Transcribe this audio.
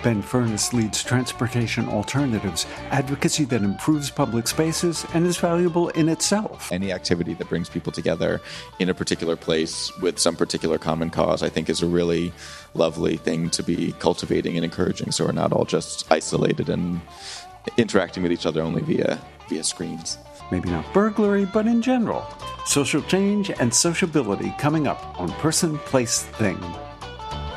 Ben Furness leads Transportation Alternatives, advocacy that improves public spaces and is valuable in itself. Any activity that brings people together in a particular place with some particular common cause, I think, is a really lovely thing to be cultivating and encouraging, so we're not all just isolated and interacting with each other only via screens. Maybe not burglary, but in general. Social change and sociability coming up on Person, Place, Thing.